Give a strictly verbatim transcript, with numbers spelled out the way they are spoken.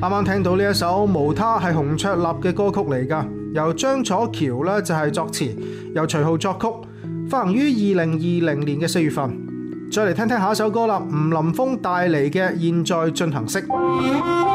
啱啱聽到呢一首無他係洪卓立嘅歌曲嚟㗎，由張楚橋咧就係作詞，由徐浩作曲，發行於二零二零年嘅四月份。再嚟聽聽下一首歌啦，吳林峰帶嚟嘅《現在進行式》。